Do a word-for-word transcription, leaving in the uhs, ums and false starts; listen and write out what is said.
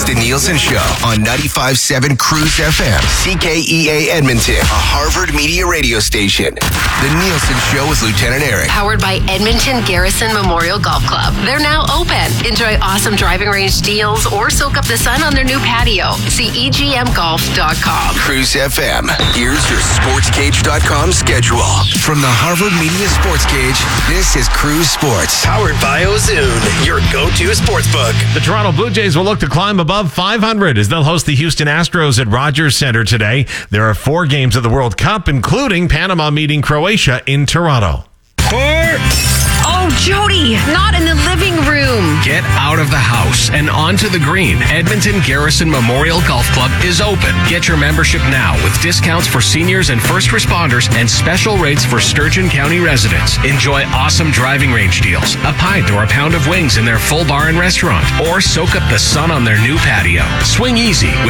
It's the Nielsen Show on ninety-five point seven Cruise F M, C K E A Edmonton, a Harvard Media radio station. The Nielsen Show with Lieutenant Eric. Powered by Edmonton Garrison Memorial Golf Club. They're now open. Enjoy awesome driving range deals or soak up the sun on their new patio. See E G M golf dot com. Cruise F M. Here's your sports cage dot com schedule. From the Harvard Media Sports Cage, this is Cruise Sports. Powered by Ozoon, your go-to sportsbook. The Toronto Blue Jays will look to climb above five hundred as they'll host the Houston Astros at Rogers Center today. There are four games of the World Cup, including Panama meeting Croatia in Toronto. Oh, Jody, not in the living room. Get out of the house and onto the green. Edmonton Garrison Memorial Golf Club is open. Get your membership now with discounts for seniors and first responders and special rates for Sturgeon County residents. Enjoy awesome driving range deals, a pint or a pound of wings in their full bar and restaurant, or soak up the sun on their new patio. Swing easy with